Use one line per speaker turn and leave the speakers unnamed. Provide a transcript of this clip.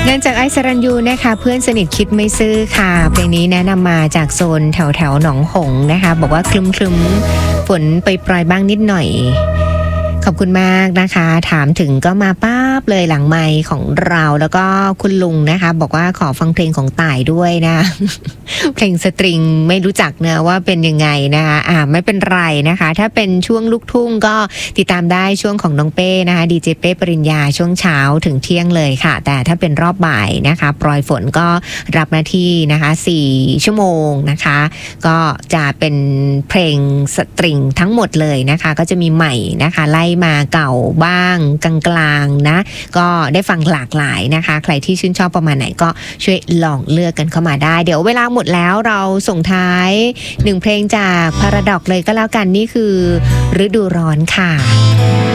งานจากไอซ์สรัญยูนะคะเพื่อนสนิทคิดไม่ซื่อค่ะเพลงนี้แนะนำมาจากโซนแถวหนองหงนะคะบอกว่าคลึ้มฝนไปปรอยบ้างนิดหน่อยขอบคุณมากนะคะถามถึงก็มาป๊าบเลยหลังไมค์ของเราแล้วก็คุณลุงนะคะบอกว่าขอฟังเพลงของต่ายด้วยนะ เพลงสตริงไม่รู้จักเนะว่าเป็นยังไงนะคะไม่เป็นไรนะคะถ้าเป็นช่วงลูกทุ่งก็ติดตามได้ช่วงของน้องเป้นะคะดีเจเป้ปริญญาช่วงเช้าถึงเที่ยงเลยค่ะแต่ถ้าเป็นรอบบ่ายนะคะปรอยฝนก็รับหน้าที่นะคะ4 ชั่วโมงนะคะก็จะเป็นเพลงสตริงทั้งหมดเลยนะคะก็จะมีใหม่นะคะไล่มาเก่าบ้างกลางๆนะก็ได้ฟังหลากหลายนะคะใครที่ชื่นชอบประมาณไหนก็ช่วยลองเลือกกันเข้ามาได้เดี๋ยวเวลาหมดแล้วเราส่งท้าย1เพลงจาก Paradox เลยก็แล้วกันนี่คือฤดูร้อนค่ะ